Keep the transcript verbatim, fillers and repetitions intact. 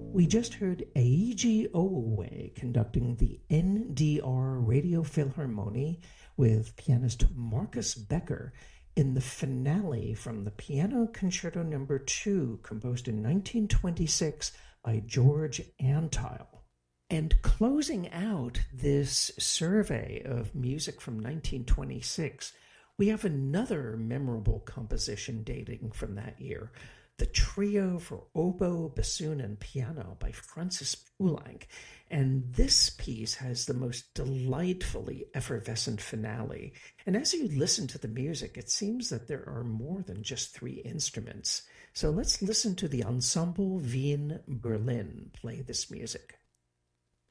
We just heard Eiji Owe conducting the N D R Radio Philharmonie with pianist Marcus Becker in the finale from the Piano Concerto Number two, composed in nineteen twenty-six by George Antheil. And closing out this survey of music from nineteen twenty-six, we have another memorable composition dating from that year, the Trio for Oboe, Bassoon, and Piano by Francis Poulenc. And this piece has the most delightfully effervescent finale. And as you listen to the music, it seems that there are more than just three instruments. So let's listen to the Ensemble Wien Berlin play this music.